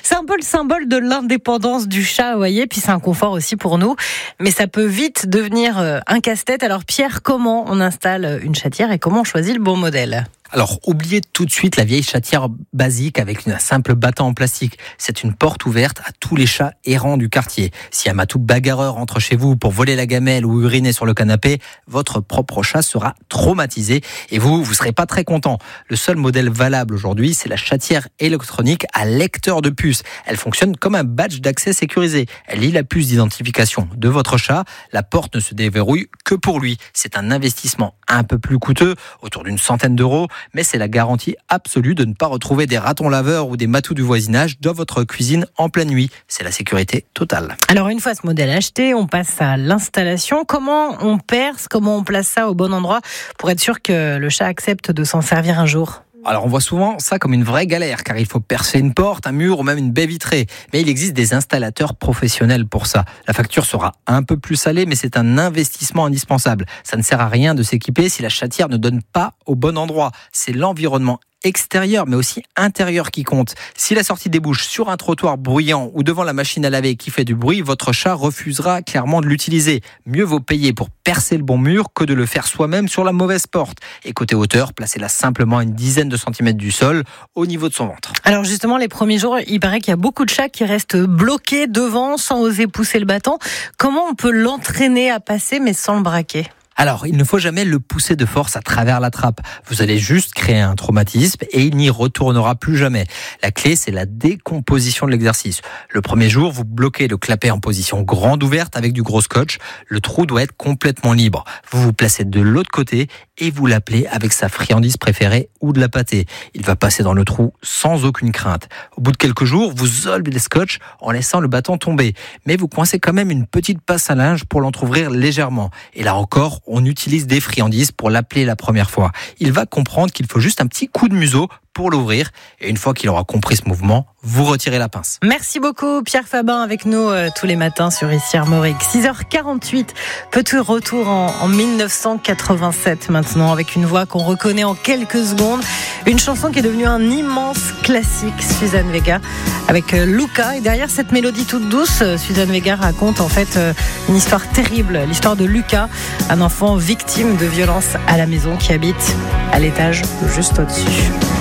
C'est un peu le symbole de l'indépendance du chat, vous voyez, puis c'est un confort aussi pour nous. Mais ça peut vite devenir un casse-tête. Alors Pierre, comment on installe une chatière et comment on choisit le bon modèle ? Alors, oubliez tout de suite la vieille chatière basique avec un simple battant en plastique. C'est une porte ouverte à tous les chats errants du quartier. Si un matou bagarreur entre chez vous pour voler la gamelle ou uriner sur le canapé, votre propre chat sera traumatisé et vous serez pas très content. Le seul modèle valable aujourd'hui, c'est la chatière électronique à lecteur de puce. Elle fonctionne comme un badge d'accès sécurisé. Elle lit la puce d'identification de votre chat. La porte ne se déverrouille que pour lui. C'est un investissement un peu plus coûteux, autour d'une centaine d'euros, mais c'est la garantie absolue de ne pas retrouver des ratons laveurs ou des matous du voisinage dans votre cuisine en pleine nuit. C'est la sécurité totale. Alors une fois ce modèle acheté, on passe à l'installation. Comment on perce, comment on place ça au bon endroit pour être sûr que le chat accepte de s'en servir un jour ? Alors on voit souvent ça comme une vraie galère car il faut percer une porte, un mur ou même une baie vitrée. Mais il existe des installateurs professionnels pour ça. La facture sera un peu plus salée mais c'est un investissement indispensable. Ça ne sert à rien de s'équiper si la chatière ne donne pas au bon endroit. C'est l'environnement extérieur mais aussi intérieur qui compte. Si la sortie débouche sur un trottoir bruyant ou devant la machine à laver qui fait du bruit, votre chat refusera clairement de l'utiliser. Mieux vaut payer pour percer le bon mur que de le faire soi-même sur la mauvaise porte. Et côté hauteur, placez-la simplement à une dizaine de centimètres du sol, au niveau de son ventre. Alors justement, les premiers jours, il paraît qu'il y a beaucoup de chats qui restent bloqués devant sans oser pousser le bâton. Comment on peut l'entraîner à passer mais sans le braquer ? Alors, il ne faut jamais le pousser de force à travers la trappe. Vous allez juste créer un traumatisme et il n'y retournera plus jamais. La clé, c'est la décomposition de l'exercice. Le premier jour, vous bloquez le clapet en position grande ouverte avec du gros scotch. Le trou doit être complètement libre. Vous vous placez de l'autre côté et vous l'appelez avec sa friandise préférée ou de la pâtée. Il va passer dans le trou sans aucune crainte. Au bout de quelques jours, vous enlevez le scotch en laissant le bâton tomber. Mais vous coincez quand même une petite passe à linge pour l'entrouvrir légèrement. Et là encore, on utilise des friandises pour l'appeler la première fois. Il va comprendre qu'il faut juste un petit coup de museau pour l'ouvrir. Et une fois qu'il aura compris ce mouvement, vous retirez la pince. Merci beaucoup Pierre Fabin avec nous tous les matins sur Ici Armorique. 6h48, petit retour en 1987 maintenant avec une voix qu'on reconnaît en quelques secondes. Une chanson qui est devenue un immense classique, Suzanne Vega avec Luca. Et derrière cette mélodie toute douce, Suzanne Vega raconte en fait une histoire terrible, l'histoire de Luca, un enfant victime de violences à la maison qui habite à l'étage juste au-dessus.